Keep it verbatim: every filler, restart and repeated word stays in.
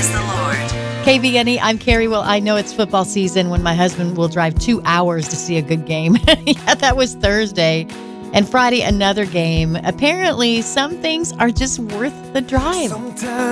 Praise the Lord. K B N E, I'm Carrie. Well, I know it's football season when my husband will drive two hours to see a good game. Yeah, that was Thursday. And Friday, another game. Apparently, some things are just worth the drive.